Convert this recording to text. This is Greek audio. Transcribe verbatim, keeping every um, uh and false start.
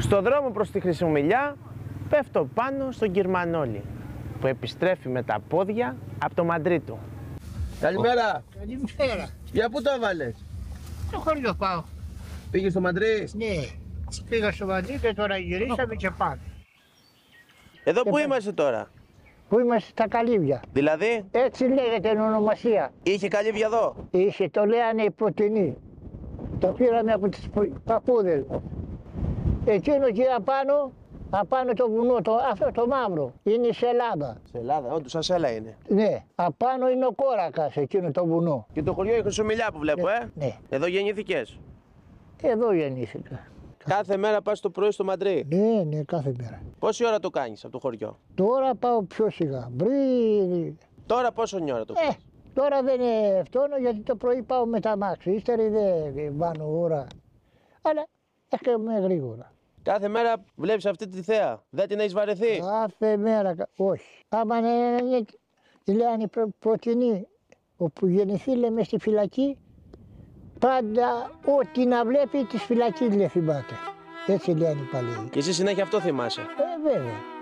Στο δρόμο προς τη Χρυσομυλιά πέφτω πάνω στον Κυρμανόλη που επιστρέφει με τα πόδια από το μαντρί του. Καλημέρα. Καλημέρα. Για πού το έβαλες? Στο χωριό πάω. Πήγες στο Μαντρί? Ναι. Πήγα στο Μαντρί και τώρα γυρίσαμε και πάμε. Εδώ που είμαστε τώρα? Πού είμαστε στα καλύβια. Δηλαδή, Έτσι λέγεται η ονομασία. είχε καλύβια εδώ? Είχε, το λέγανε η Πρωτινή. Το πήραμε από τις παππούδες. Εκείνο εκεί απάνω, απάνω το βουνό, το, αυτό το μαύρο, είναι η Σελάδα. Σε Ελλάδα, όντως σαν σέλα είναι. Ναι, απάνω είναι ο Κόρακας, εκείνο το βουνό. Και το χωριό η Χρυσομυλιά που βλέπω, ε. Ναι. Εδώ γεννήθηκες? Εδώ γεννήθηκα. Κάθε μέρα πας το πρωί στο Μαντρί? Ναι, ναι, κάθε μέρα. Πόση ώρα το κάνεις από το χωριό? Τώρα πάω πιο σιγά. Μπρι... Τώρα πόσο ώρα το Ε, κάνεις? τώρα δεν είναι φτώνω γιατί το πρωί πάω με τα μάξι. Ύστερα δεν πάνω ώρα. Αλλά έρχομαι γρήγορα. Κάθε μέρα βλέπεις αυτή τη θέα. Δεν την έχεις βαρεθεί? Κάθε μέρα, κα- όχι. Άμα είναι, τη λένε πρω, Πρωτινή, όπου γεννηθεί λέμε στη φυλακή, πάντα ό,τι να βλέπει της φυλακής λέει θυμάται. Έτσι λένε οι παλαιοί. Και εσύ συνέχεια αυτό θυμάσαι? Ε, βέβαια.